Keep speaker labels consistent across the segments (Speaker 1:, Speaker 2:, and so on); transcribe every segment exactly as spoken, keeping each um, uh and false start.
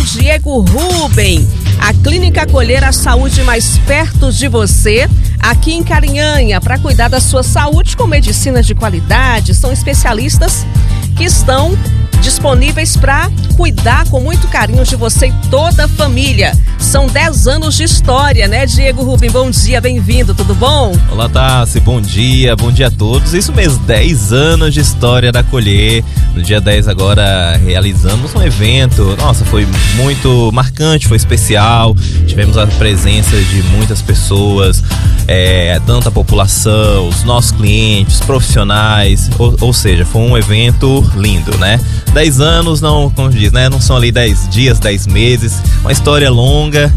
Speaker 1: Diego Rubem. A Clínica Acolher a saúde mais perto de você, aqui em Carinhanha, para cuidar da sua saúde com medicina de qualidade. São especialistas que estão disponíveis para cuidar com muito carinho de você e toda a família. São dez anos de história, né, Diego Rubem? Bom dia, bem-vindo, tudo bom?
Speaker 2: Olá, Tassi, bom dia, bom dia a todos. Isso mesmo, dez anos de história da Acolher. No dia dez agora realizamos um evento, nossa, foi muito marcante, foi especial. Tivemos a presença de muitas pessoas, é, tanto a população, os nossos clientes, profissionais, ou, ou seja, foi um evento lindo, né? dez anos, não, como diz, né? Não são ali dez dias, dez meses, uma história longa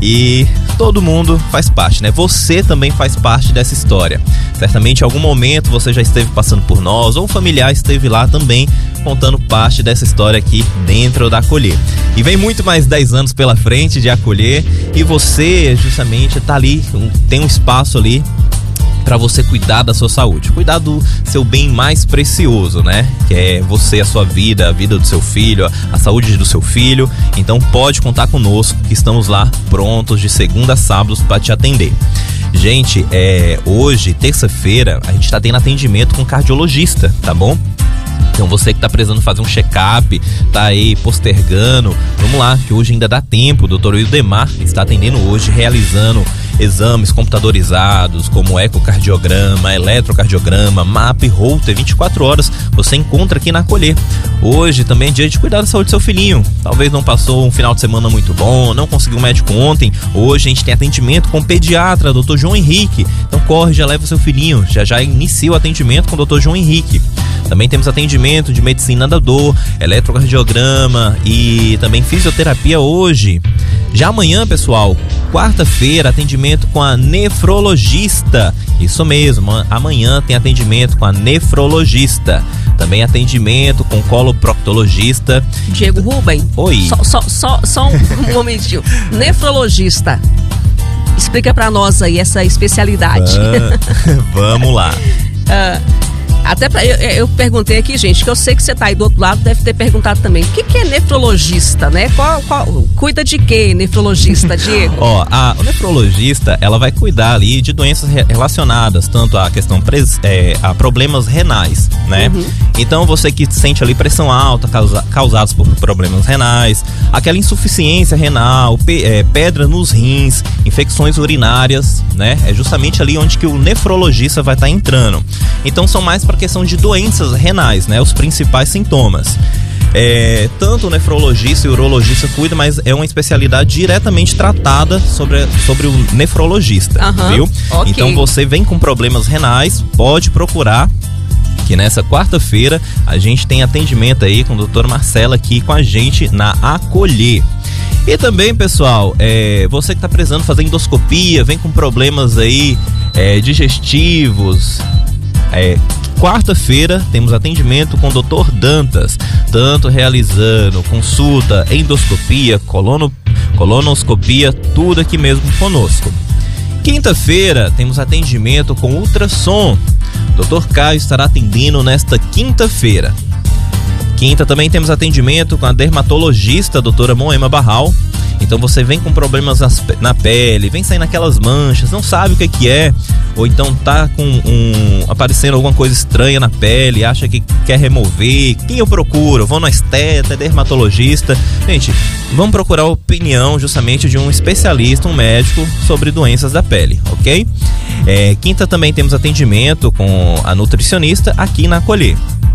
Speaker 2: e todo mundo faz parte, né? Você também faz parte dessa história. Certamente em algum momento você já esteve passando por nós ou um familiar esteve lá também contando parte dessa história aqui dentro da Acolher. E vem muito mais dez anos pela frente de Acolher e você justamente tá ali, tem um espaço ali para você cuidar da sua saúde, cuidar do seu bem mais precioso, né? Que é você, a sua vida, a vida do seu filho, a saúde do seu filho. Então pode contar conosco, que estamos lá prontos de segunda a sábado para te atender. Gente, é, hoje, terça-feira, a gente está tendo atendimento com cardiologista, tá bom? Então você que tá precisando fazer um check-up, tá aí postergando, vamos lá, que hoje ainda dá tempo. O doutor Ildemar está atendendo hoje, realizando exames computadorizados como ecocardiograma, eletrocardiograma, mapa e Holter, vinte e quatro horas você encontra aqui na Acolher. Hoje também é dia de cuidar da saúde do seu filhinho. Talvez não passou um final de semana muito bom, não conseguiu um médico ontem. Hoje a gente tem atendimento com o pediatra, doutor João Henrique. Então corre, já leva o seu filhinho, já já inicia o atendimento com o doutor João Henrique. Também temos atendimento de medicina da dor, eletrocardiograma e também fisioterapia hoje. Já amanhã, pessoal, quarta-feira, atendimento com a nefrologista. Isso mesmo, amanhã tem atendimento com a nefrologista. Também atendimento com coloproctologista.
Speaker 1: Diego Rubem.
Speaker 2: Oi.
Speaker 1: Só, só, só, só um momentinho. Nefrologista. Explica pra nós aí essa especialidade.
Speaker 2: Ah, vamos lá.
Speaker 1: Ah, até pra, eu, eu perguntei aqui, gente, que eu sei que você tá aí do outro lado, deve ter perguntado também. O que, que é nefrologista, né? Qual, qual, cuida de quê, nefrologista, Diego?
Speaker 2: Ó, a, a nefrologista, ela vai cuidar ali de doenças re- relacionadas, tanto a questão pres, é, a problemas renais, né? Uhum. Então você que sente ali pressão alta causa, causados por problemas renais, aquela insuficiência renal, pe, é, pedra nos rins, infecções urinárias, né? É justamente ali onde que o nefrologista vai estar tá entrando. Então são mais para questão de doenças renais, né? Os principais sintomas. É, tanto o nefrologista e o urologista cuida, mas é uma especialidade diretamente tratada sobre, sobre o nefrologista, uhum, viu? Okay. Então você vem com problemas renais, pode procurar, que nessa quarta-feira a gente tem atendimento aí com o doutor Marcelo aqui com a gente na Acolher. E também, pessoal, é, você que está precisando fazer endoscopia, vem com problemas aí é, digestivos, é, quarta-feira temos atendimento com o doutor Dantas, tanto realizando consulta, endoscopia, colono, colonoscopia, tudo aqui mesmo conosco. Quinta-feira temos atendimento com ultrassom. doutor Caio estará atendendo nesta quinta-feira. Quinta também temos atendimento com a dermatologista, a doutora Moema Barral. Então você vem com problemas nas, na pele, vem saindo aquelas manchas, não sabe o que que é, ou então tá com um, aparecendo alguma coisa estranha na pele, acha que quer remover. Quem eu procuro? Eu vou no esteta, é dermatologista. Gente, vamos procurar a opinião justamente de um especialista, um médico sobre doenças da pele, ok? É, quinta também temos atendimento com a nutricionista aqui na Acolher.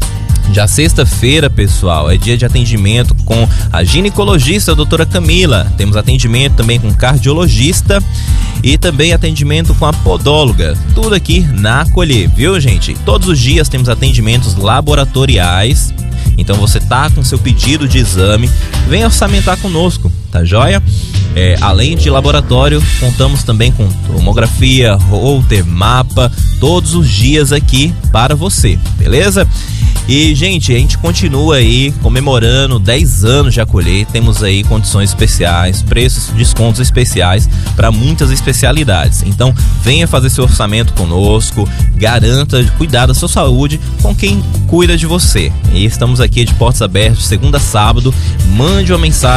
Speaker 2: Já sexta-feira, pessoal, é dia de atendimento com a ginecologista, a doutora Camila. Temos atendimento também com cardiologista e também atendimento com a podóloga. Tudo aqui na Acolher, viu, gente? Todos os dias temos atendimentos laboratoriais. Então você tá com seu pedido de exame, vem orçamentar conosco, tá joia? É, além de laboratório, contamos também com tomografia, Holter, mapa, todos os dias aqui para você, beleza? E, gente, a gente continua aí comemorando dez anos de Acolher. Temos aí condições especiais, preços, descontos especiais para muitas especialidades. Então, venha fazer seu orçamento conosco, garanta cuidar da sua saúde com quem cuida de você. E estamos aqui de portas abertas, de segunda a sábado. Mande uma mensagem